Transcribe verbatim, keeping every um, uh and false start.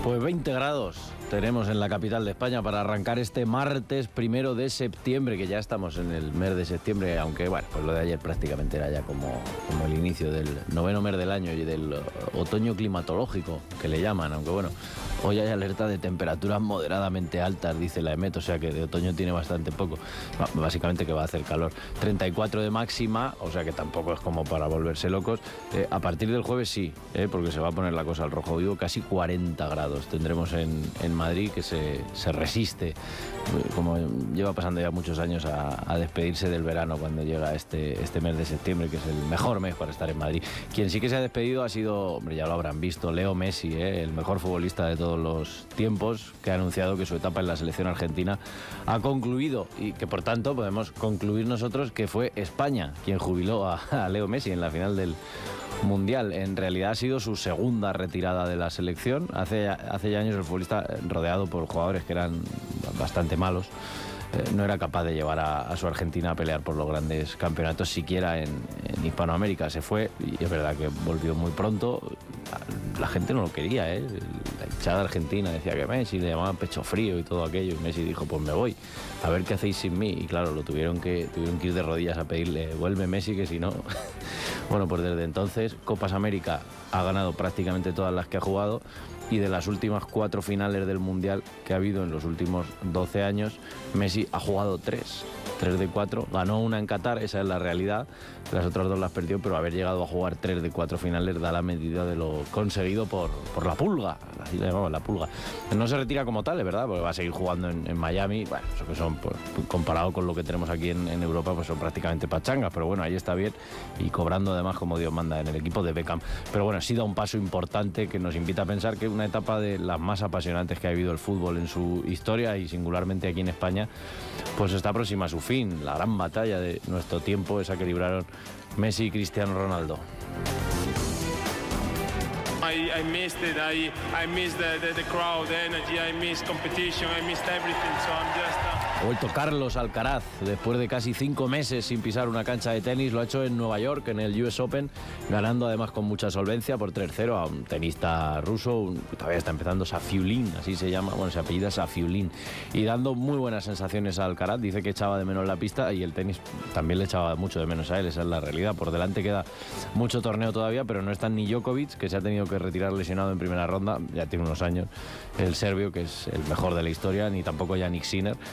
Pues veinte grados tenemos en la capital de España para arrancar este martes primero de septiembre, que ya estamos en el mes de septiembre, aunque bueno, pues lo de ayer prácticamente era ya como, como el inicio del noveno mes del año y del otoño climatológico, que le llaman, aunque bueno, hoy hay alerta de temperaturas moderadamente altas, dice la EMET, o sea que de otoño tiene bastante poco, básicamente que va a hacer calor. treinta y cuatro de máxima, o sea que tampoco es como para volverse locos. Eh, a partir del jueves sí, eh, porque se va a poner la cosa al rojo vivo, casi cuarenta grados tendremos en, en Madrid, que se, se resiste, como lleva pasando ya muchos años, a, a despedirse del verano cuando llega este, este mes de septiembre, que es el mejor mes para estar en Madrid. Quien sí que se ha despedido ha sido, hombre, ya lo habrán visto, Leo Messi, eh, el mejor futbolista de todos los tiempos, que ha anunciado que su etapa en la selección argentina ha concluido y que por tanto podemos concluir nosotros que fue España quien jubiló a, a Leo Messi en la final del Mundial. En realidad ha sido su segunda retirada de la selección. Hace, hace ya años el futbolista, rodeado por jugadores que eran bastante malos, eh, no era capaz de llevar a, a su Argentina a pelear por los grandes campeonatos, siquiera en, en Hispanoamérica. Se fue y es verdad que volvió muy pronto. La, la gente no lo quería, ¿eh? La hinchada argentina decía que Messi, le llamaban pecho frío y todo aquello, y Messi dijo, pues me voy, a ver qué hacéis sin mí. Y claro, lo tuvieron que, tuvieron que ir de rodillas a pedirle, vuelve Messi, que si no... Bueno, pues desde entonces Copas América ha ganado prácticamente todas las que ha jugado, y de las últimas cuatro finales del Mundial que ha habido en los últimos doce años, Messi ha jugado tres, tres de cuatro, ganó una en Qatar, esa es la realidad, las otras dos las perdió, pero haber llegado a jugar tres de cuatro finales da la medida de lo conseguido por, por la Pulga, así le llamamos, la Pulga. No se retira como tal, es verdad, porque va a seguir jugando en, en Miami, bueno, eso que son, pues, comparado con lo que tenemos aquí en, en Europa, pues son prácticamente pachangas, pero bueno, ahí está bien, y cobrando además como Dios manda en el equipo de Beckham. Pero bueno, sí da un paso importante que nos invita a pensar que una etapa de las más apasionantes que ha habido el fútbol en su historia, y singularmente aquí en España, pues está próxima a su fin. La gran batalla de nuestro tiempo, esa que libraron Messi y Cristiano Ronaldo. I, I missed it. I, I missed the, the, the crowd, the energy. I missed competition. I missed everything. So I'm just... Uh... Ha vuelto Carlos Alcaraz después de casi cinco meses sin pisar una cancha de tenis. Lo ha hecho en Nueva York, en el U S Open, ganando además con mucha solvencia por tres cero a un tenista ruso, un, todavía está empezando, Safiulin, así se llama, bueno, se apellida Safiulin, y dando muy buenas sensaciones a Alcaraz. Dice que echaba de menos la pista, y el tenis también le echaba mucho de menos a él, esa es la realidad. Por delante queda mucho torneo todavía, pero no está ni Djokovic, que se ha tenido que retirar lesionado en primera ronda, ya tiene unos años, el serbio, que es el mejor de la historia, ni tampoco Jannik Sinner,